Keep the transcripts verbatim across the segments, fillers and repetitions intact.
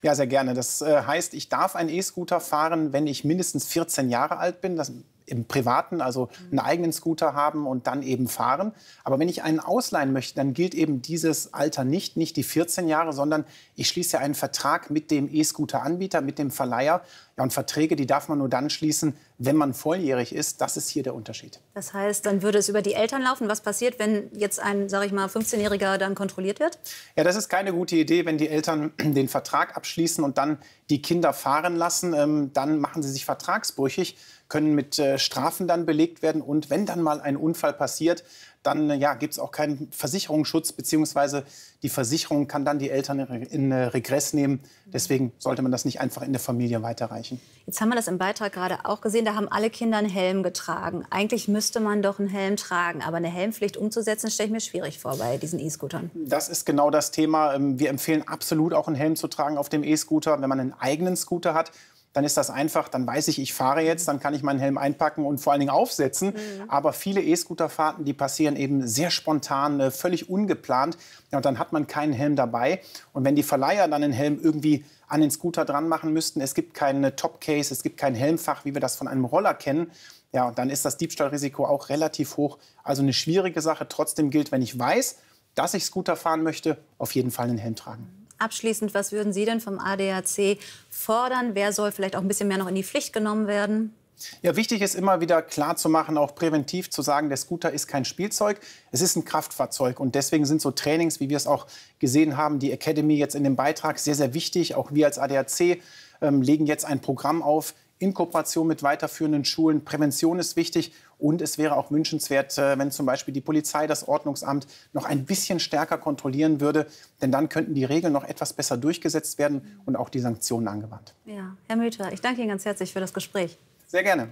Ja, sehr gerne. Das äh, heißt, ich darf einen E-Scooter fahren, wenn ich mindestens vierzehn Jahre alt bin. Das im Privaten, also einen eigenen Scooter haben und dann eben fahren. Aber wenn ich einen ausleihen möchte, dann gilt eben dieses Alter nicht, nicht die vierzehn Jahre, sondern ich schließe ja einen Vertrag mit dem E-Scooter-Anbieter, mit dem Verleiher. Ja, und Verträge, die darf man nur dann schließen, wenn man volljährig ist. Das ist hier der Unterschied. Das heißt, dann würde es über die Eltern laufen. Was passiert, wenn jetzt ein, sage ich mal, fünfzehnjähriger dann kontrolliert wird? Ja, das ist keine gute Idee, wenn die Eltern den Vertrag abschließen und dann die Kinder fahren lassen. Ähm, dann machen sie sich vertragsbrüchig, können mit äh, Strafen dann belegt werden. Und wenn dann mal ein Unfall passiert, dann äh, ja, gibt es auch keinen Versicherungsschutz, beziehungsweise die Versicherung kann dann die Eltern in, in äh, Regress nehmen. Deswegen sollte man das nicht einfach in der Familie weiterreichen. Jetzt haben wir das im Beitrag gerade auch gesehen, da haben alle Kinder einen Helm getragen. Eigentlich müsste man doch einen Helm tragen, aber eine Helmpflicht umzusetzen, stelle ich mir schwierig vor bei diesen E-Scootern. Das ist genau das Thema. Wir empfehlen absolut auch einen Helm zu tragen auf dem E-Scooter, wenn man einen eigenen Scooter hat. Dann ist das einfach, dann weiß ich, ich fahre jetzt, dann kann ich meinen Helm einpacken und vor allen Dingen aufsetzen. Mhm. Aber viele E-Scooter-Fahrten, die passieren eben sehr spontan, völlig ungeplant. Ja, und dann hat man keinen Helm dabei. Und wenn die Verleiher dann einen Helm irgendwie an den Scooter dran machen müssten, es gibt keine Top-Case, es gibt kein Helmfach, wie wir das von einem Roller kennen, ja, und dann ist das Diebstahlrisiko auch relativ hoch. Also eine schwierige Sache. Trotzdem gilt, wenn ich weiß, dass ich Scooter fahren möchte, auf jeden Fall einen Helm tragen. Abschließend, was würden Sie denn vom A D A C fordern? Wer soll vielleicht auch ein bisschen mehr noch in die Pflicht genommen werden? Ja, wichtig ist immer wieder klar zu machen, auch präventiv zu sagen, der Scooter ist kein Spielzeug, es ist ein Kraftfahrzeug. Und deswegen sind so Trainings, wie wir es auch gesehen haben, die Academy jetzt in dem Beitrag, sehr, sehr wichtig. Auch wir als A D A C ähm, legen jetzt ein Programm auf, in Kooperation mit weiterführenden Schulen. Prävention ist wichtig und es wäre auch wünschenswert, wenn zum Beispiel die Polizei, das Ordnungsamt noch ein bisschen stärker kontrollieren würde. Denn dann könnten die Regeln noch etwas besser durchgesetzt werden und auch die Sanktionen angewandt. Ja, Herr Müther, ich danke Ihnen ganz herzlich für das Gespräch. Sehr gerne.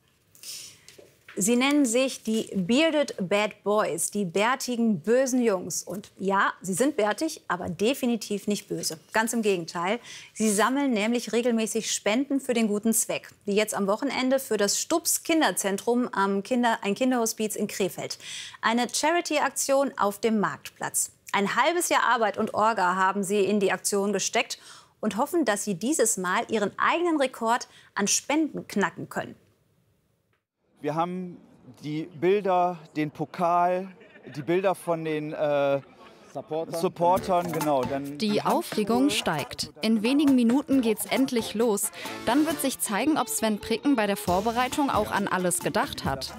Sie nennen sich die Bearded Bad Boys, die bärtigen, bösen Jungs. Und ja, sie sind bärtig, aber definitiv nicht böse. Ganz im Gegenteil. Sie sammeln nämlich regelmäßig Spenden für den guten Zweck. Wie jetzt am Wochenende für das Stups Kinderzentrum am Kinder, ein Kinderhospiz in Krefeld. Eine Charity-Aktion auf dem Marktplatz. Ein halbes Jahr Arbeit und Orga haben sie in die Aktion gesteckt und hoffen, dass sie dieses Mal ihren eigenen Rekord an Spenden knacken können. Wir haben die Bilder, den Pokal, die Bilder von den äh, Supportern. Supportern, genau. Dann die Aufregung steigt. In wenigen Minuten geht's endlich los. Dann wird sich zeigen, ob Sven Pricken bei der Vorbereitung auch an alles gedacht hat.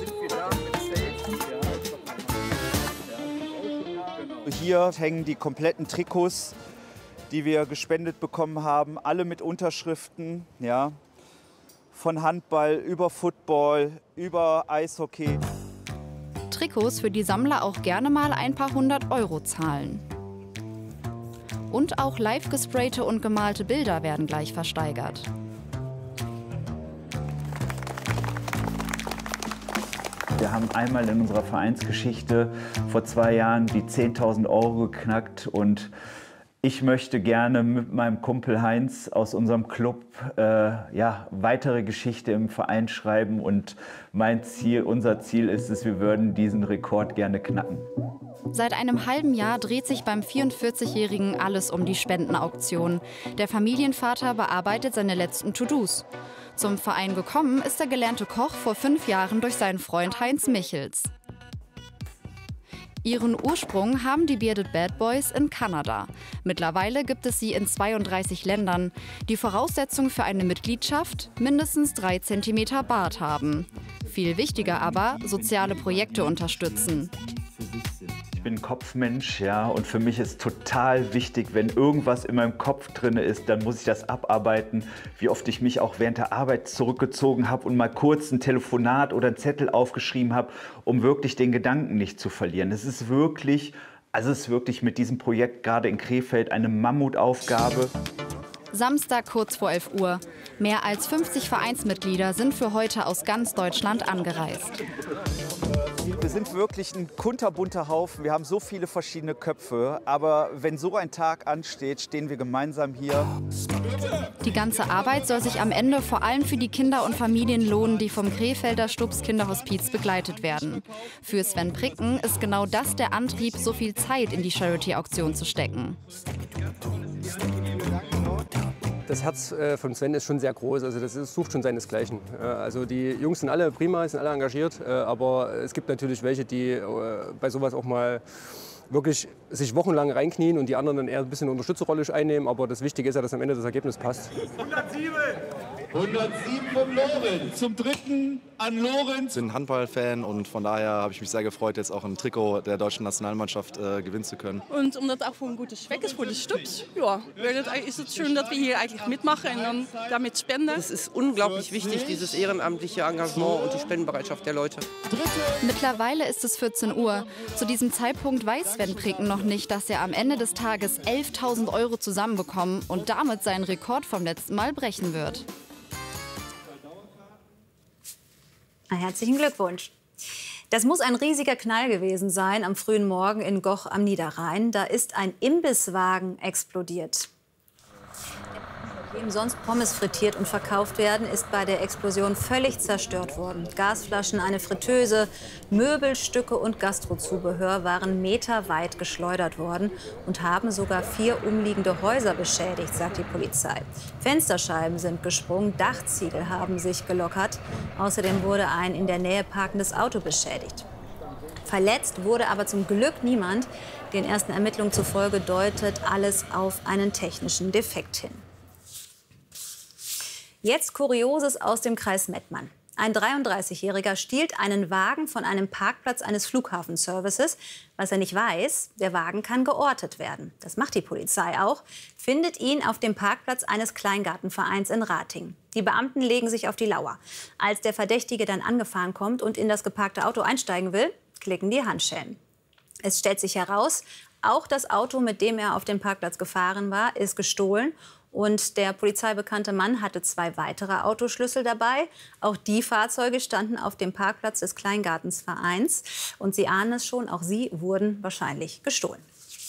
Hier hängen die kompletten Trikots, die wir gespendet bekommen haben, alle mit Unterschriften, ja. Von Handball über Football, über Eishockey. Trikots, für die Sammler auch gerne mal ein paar hundert Euro zahlen. Und auch live gesprayte und gemalte Bilder werden gleich versteigert. Wir haben einmal in unserer Vereinsgeschichte vor zwei Jahren die zehntausend Euro geknackt und ich möchte gerne mit meinem Kumpel Heinz aus unserem Club äh, ja, weitere Geschichte im Verein schreiben. Und mein Ziel, unser Ziel ist es, wir würden diesen Rekord gerne knacken. Seit einem halben Jahr dreht sich beim vierundvierzigjährigen alles um die Spendenauktion. Der Familienvater bearbeitet seine letzten To-Dos. Zum Verein gekommen ist der gelernte Koch vor fünf Jahren durch seinen Freund Heinz Michels. Ihren Ursprung haben die Bearded Bad Boys in Kanada. Mittlerweile gibt es sie in zweiunddreißig Ländern. Die Voraussetzung für eine Mitgliedschaft: mindestens drei Zentimeter Bart haben. Viel wichtiger aber, soziale Projekte unterstützen. Ich bin ein Kopfmensch, ja, und für mich ist total wichtig, wenn irgendwas in meinem Kopf drin ist, dann muss ich das abarbeiten. Wie oft ich mich auch während der Arbeit zurückgezogen habe und mal kurz ein Telefonat oder einen Zettel aufgeschrieben habe, um wirklich den Gedanken nicht zu verlieren. Es ist wirklich, also es ist wirklich mit diesem Projekt gerade in Krefeld eine Mammutaufgabe. Samstag kurz vor elf Uhr. Mehr als fünfzig Vereinsmitglieder sind für heute aus ganz Deutschland angereist. Wir sind wirklich ein kunterbunter Haufen. Wir haben so viele verschiedene Köpfe. Aber wenn so ein Tag ansteht, stehen wir gemeinsam hier. Die ganze Arbeit soll sich am Ende vor allem für die Kinder und Familien lohnen, die vom Krefelder Stups Kinderhospiz begleitet werden. Für Sven Pricken ist genau das der Antrieb, so viel Zeit in die Charity-Auktion zu stecken. Das Herz von Sven ist schon sehr groß, also das ist, sucht schon seinesgleichen. Also die Jungs sind alle prima, sind alle engagiert, aber es gibt natürlich welche, die bei sowas auch mal wirklich sich wochenlang reinknien und die anderen dann eher ein bisschen eine Unterstützerrolle einnehmen. Aber das Wichtige ist ja, dass am Ende das Ergebnis passt. hundertsieben! hundertsieben von Lorenz. Zum dritten an Lorenz. Ich bin Handballfan und von daher habe ich mich sehr gefreut, jetzt auch ein Trikot der deutschen Nationalmannschaft äh, gewinnen zu können. Und um das auch für ein gutes Zweck ist, für die Stubs, ja, ist es schön, dass wir hier eigentlich mitmachen und damit spenden. Es ist unglaublich wichtig, dieses ehrenamtliche Engagement und die Spendenbereitschaft der Leute. Mittlerweile ist es vierzehn Uhr. Zu diesem Zeitpunkt weiß Sven Prinken noch nicht, dass er am Ende des Tages elftausend Euro zusammenbekommen und damit seinen Rekord vom letzten Mal brechen wird. Herzlichen Glückwunsch. Das muss ein riesiger Knall gewesen sein am frühen Morgen in Goch am Niederrhein. Da ist ein Imbisswagen explodiert. Nachdem sonst Pommes frittiert und verkauft werden, ist bei der Explosion völlig zerstört worden. Gasflaschen, eine Fritteuse, Möbelstücke und Gastrozubehör waren meterweit geschleudert worden und haben sogar vier umliegende Häuser beschädigt, sagt die Polizei. Fensterscheiben sind gesprungen, Dachziegel haben sich gelockert. Außerdem wurde ein in der Nähe parkendes Auto beschädigt. Verletzt wurde aber zum Glück niemand. Den ersten Ermittlungen zufolge deutet alles auf einen technischen Defekt hin. Jetzt Kurioses aus dem Kreis Mettmann. Ein dreiunddreißigjähriger stiehlt einen Wagen von einem Parkplatz eines Flughafenservices. Was er nicht weiß, der Wagen kann geortet werden. Das macht die Polizei auch, findet ihn auf dem Parkplatz eines Kleingartenvereins in Ratingen. Die Beamten legen sich auf die Lauer. Als der Verdächtige dann angefahren kommt und in das geparkte Auto einsteigen will, klicken die Handschellen. Es stellt sich heraus, auch das Auto, mit dem er auf den Parkplatz gefahren war, ist gestohlen. Und der polizeibekannte Mann hatte zwei weitere Autoschlüssel dabei. Auch die Fahrzeuge standen auf dem Parkplatz des Kleingartensvereins. Und Sie ahnen es schon, auch sie wurden wahrscheinlich gestohlen.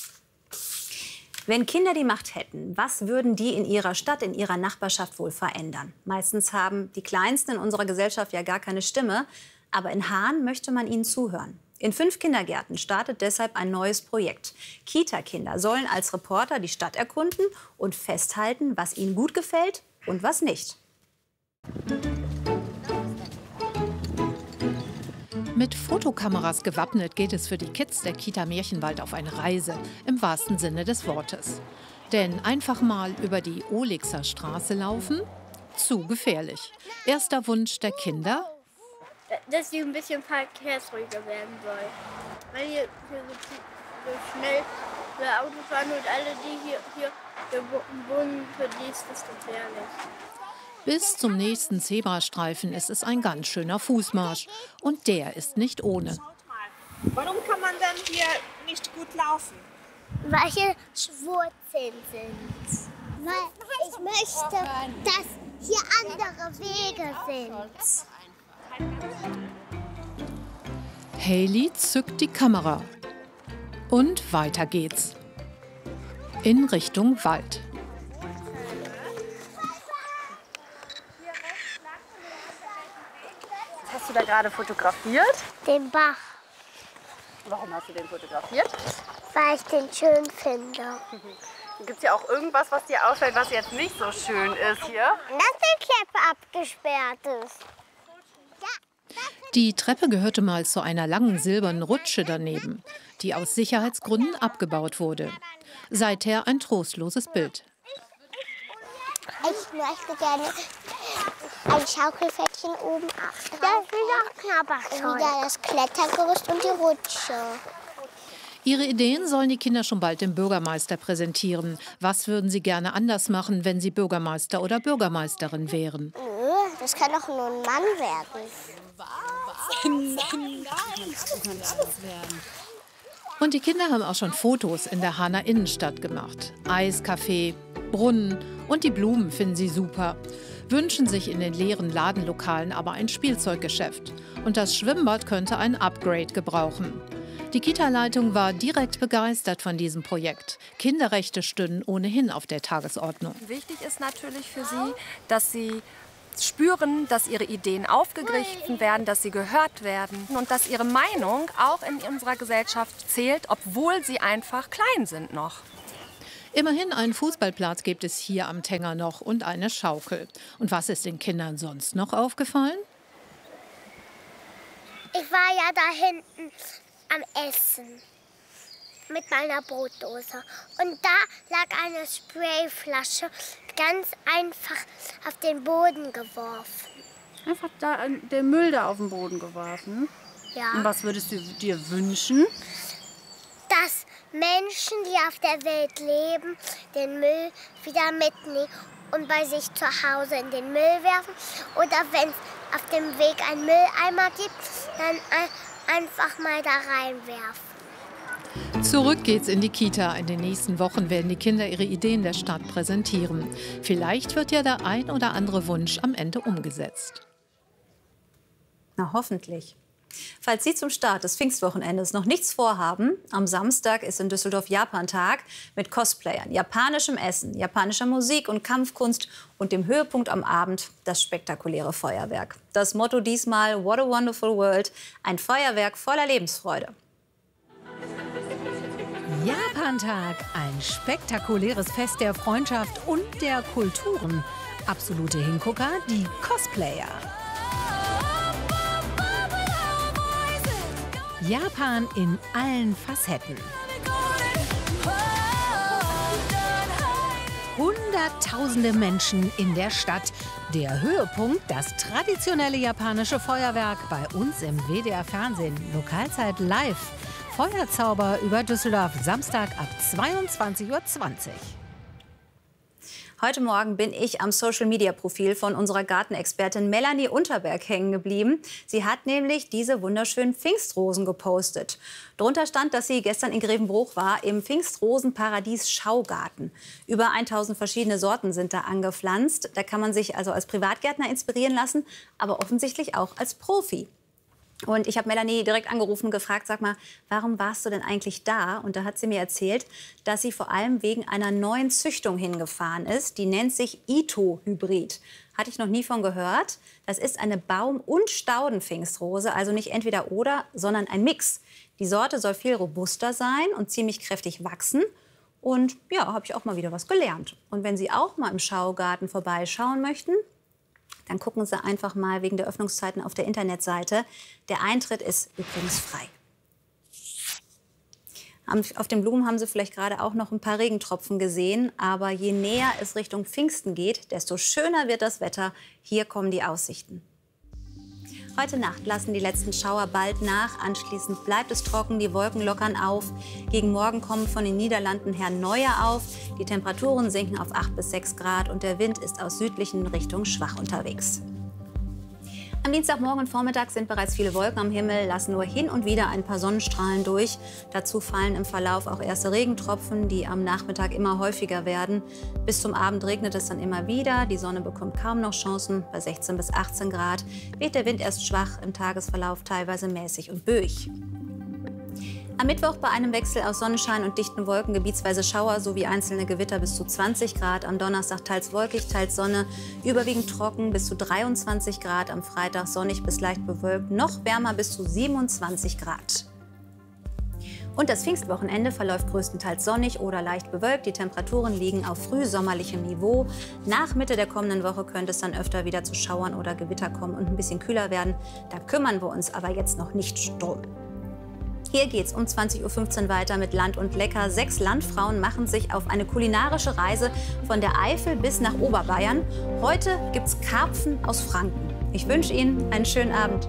Wenn Kinder die Macht hätten, was würden die in ihrer Stadt, in ihrer Nachbarschaft wohl verändern? Meistens haben die Kleinsten in unserer Gesellschaft ja gar keine Stimme. Aber in Haan möchte man ihnen zuhören. In fünf Kindergärten startet deshalb ein neues Projekt. Kita-Kinder sollen als Reporter die Stadt erkunden und festhalten, was ihnen gut gefällt und was nicht. Mit Fotokameras gewappnet geht es für die Kids der Kita Märchenwald auf eine Reise, im wahrsten Sinne des Wortes. Denn einfach mal über die Olixer Straße laufen? Zu gefährlich. Erster Wunsch der Kinder? Dass sie ein bisschen verkehrsruhiger werden soll. Weil hier, hier so, so schnell für Auto fahren und alle, die hier, hier, hier wohnen, für die ist das gefährlich. Bis zum nächsten Zebrastreifen ist es ein ganz schöner Fußmarsch. Und der ist nicht ohne. Warum kann man denn hier nicht gut laufen? Weil hier Wurzeln sind. Weil ich möchte, dass hier andere Wege sind. Hailey zückt die Kamera. Und weiter geht's. In Richtung Wald. Was hast du da gerade fotografiert? Den Bach. Warum hast du den fotografiert? Weil ich den schön finde. Gibt es ja auch irgendwas, was dir auffällt, was jetzt nicht so schön ist hier? Dass die Treppe abgesperrt ist. Die Treppe gehörte mal zu einer langen silbernen Rutsche daneben, die aus Sicherheitsgründen abgebaut wurde. Seither ein trostloses Bild. Ich möchte gerne ein Schaukelpferdchen oben auf. Da will noch Knabberzeug. Wieder das Klettergerüst und die Rutsche. Ihre Ideen sollen die Kinder schon bald dem Bürgermeister präsentieren. Was würden sie gerne anders machen, wenn sie Bürgermeister oder Bürgermeisterin wären? Nö, das kann doch nur ein Mann werden. Und die Kinder haben auch schon Fotos in der Haaner Innenstadt gemacht. Eiscafé, Brunnen und die Blumen finden sie super. Wünschen sich in den leeren Ladenlokalen aber ein Spielzeuggeschäft. Und das Schwimmbad könnte ein Upgrade gebrauchen. Die Kita-Leitung war direkt begeistert von diesem Projekt. Kinderrechte stünden ohnehin auf der Tagesordnung. Wichtig ist natürlich für sie, dass sie spüren, dass ihre Ideen aufgegriffen werden, dass sie gehört werden und dass ihre Meinung auch in unserer Gesellschaft zählt, obwohl sie einfach klein sind noch. Immerhin einen Fußballplatz gibt es hier am Tenger noch und eine Schaukel. Und was ist den Kindern sonst noch aufgefallen? Ich war ja da hinten am Essen mit meiner Brotdose. Und da lag eine Sprayflasche ganz einfach auf den Boden geworfen. Einfach da den Müll da auf den Boden geworfen? Ja. Und was würdest du dir wünschen? Dass Menschen, die auf der Welt leben, den Müll wieder mitnehmen und bei sich zu Hause in den Müll werfen. Oder wenn es auf dem Weg einen Mülleimer gibt, dann ein, einfach mal da reinwerfen. Zurück geht's in die Kita. In den nächsten Wochen werden die Kinder ihre Ideen der Stadt präsentieren. Vielleicht wird ja der ein oder andere Wunsch am Ende umgesetzt. Na, hoffentlich. Falls Sie zum Start des Pfingstwochenendes noch nichts vorhaben, am Samstag ist in Düsseldorf Japan-Tag mit Cosplayern, japanischem Essen, japanischer Musik und Kampfkunst und dem Höhepunkt am Abend das spektakuläre Feuerwerk. Das Motto diesmal: What a wonderful world, ein Feuerwerk voller Lebensfreude. Japan-Tag, ein spektakuläres Fest der Freundschaft und der Kulturen. Absolute Hingucker, die Cosplayer. Japan in allen Facetten. Hunderttausende Menschen in der Stadt. Der Höhepunkt, das traditionelle japanische Feuerwerk bei uns im W D R-Fernsehen. Lokalzeit live. Feuerzauber über Düsseldorf, Samstag ab zweiundzwanzig Uhr zwanzig. Heute Morgen bin ich am Social-Media-Profil von unserer Gartenexpertin Melanie Unterberg hängen geblieben. Sie hat nämlich diese wunderschönen Pfingstrosen gepostet. Drunter stand, dass sie gestern in Grevenbruch war, im Pfingstrosenparadies Schaugarten. Über tausend verschiedene Sorten sind da angepflanzt. Da kann man sich also als Privatgärtner inspirieren lassen, aber offensichtlich auch als Profi. Und ich habe Melanie direkt angerufen und gefragt, sag mal, warum warst du denn eigentlich da? Und da hat sie mir erzählt, dass sie vor allem wegen einer neuen Züchtung hingefahren ist. Die nennt sich Ito-Hybrid. Hatte ich noch nie von gehört. Das ist eine Baum- und Staudenpfingstrose, also nicht entweder oder, sondern ein Mix. Die Sorte soll viel robuster sein und ziemlich kräftig wachsen. Und ja, habe ich auch mal wieder was gelernt. Und wenn Sie auch mal im Schaugarten vorbeischauen möchten, dann gucken Sie einfach mal wegen der Öffnungszeiten auf der Internetseite. Der Eintritt ist übrigens frei. Auf den Blumen haben Sie vielleicht gerade auch noch ein paar Regentropfen gesehen. Aber je näher es Richtung Pfingsten geht, desto schöner wird das Wetter. Hier kommen die Aussichten. Heute Nacht lassen die letzten Schauer bald nach. Anschließend bleibt es trocken, die Wolken lockern auf. Gegen Morgen kommen von den Niederlanden her neue auf. Die Temperaturen sinken auf acht bis sechs Grad und der Wind ist aus südlichen Richtungen schwach unterwegs. Am Dienstagmorgen und Vormittag sind bereits viele Wolken am Himmel, lassen nur hin und wieder ein paar Sonnenstrahlen durch. Dazu fallen im Verlauf auch erste Regentropfen, die am Nachmittag immer häufiger werden. Bis zum Abend regnet es dann immer wieder. Die Sonne bekommt kaum noch Chancen. Bei sechzehn bis achtzehn Grad weht der Wind erst schwach, im Tagesverlauf teilweise mäßig und böig. Am Mittwoch bei einem Wechsel aus Sonnenschein und dichten Wolken gebietsweise Schauer sowie einzelne Gewitter bis zu zwanzig Grad. Am Donnerstag teils wolkig, teils Sonne, überwiegend trocken bis zu dreiundzwanzig Grad. Am Freitag sonnig bis leicht bewölkt, noch wärmer bis zu siebenundzwanzig Grad. Und das Pfingstwochenende verläuft größtenteils sonnig oder leicht bewölkt. Die Temperaturen liegen auf frühsommerlichem Niveau. Nach Mitte der kommenden Woche könnte es dann öfter wieder zu Schauern oder Gewitter kommen und ein bisschen kühler werden. Da kümmern wir uns aber jetzt noch nicht drum. Hier geht's um zwanzig Uhr fünfzehn weiter mit Land und Lecker. Sechs Landfrauen machen sich auf eine kulinarische Reise von der Eifel bis nach Oberbayern. Heute gibt's Karpfen aus Franken. Ich wünsche Ihnen einen schönen Abend.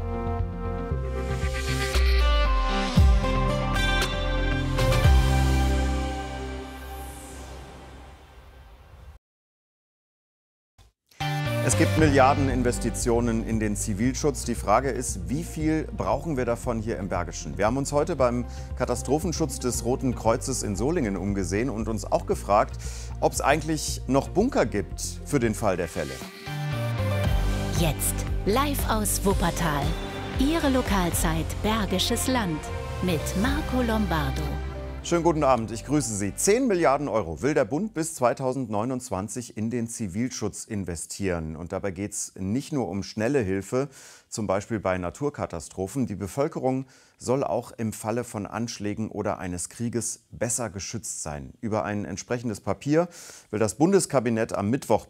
Es gibt Milliardeninvestitionen in den Zivilschutz. Die Frage ist, wie viel brauchen wir davon hier im Bergischen? Wir haben uns heute beim Katastrophenschutz des Roten Kreuzes in Solingen umgesehen und uns auch gefragt, ob es eigentlich noch Bunker gibt für den Fall der Fälle. Jetzt live aus Wuppertal. Ihre Lokalzeit Bergisches Land mit Marco Lombardo. Schönen guten Abend, ich grüße Sie. zehn Milliarden Euro will der Bund bis zweitausendneunundzwanzig in den Zivilschutz investieren. Und dabei geht es nicht nur um schnelle Hilfe, zum Beispiel bei Naturkatastrophen. Die Bevölkerung soll auch im Falle von Anschlägen oder eines Krieges besser geschützt sein. Über ein entsprechendes Papier will das Bundeskabinett am Mittwoch